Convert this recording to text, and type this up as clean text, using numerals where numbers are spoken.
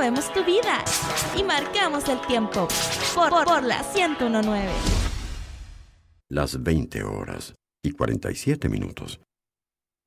movemos tu vida y marcamos el tiempo por la 101.9. Las 20 horas y 47 minutos.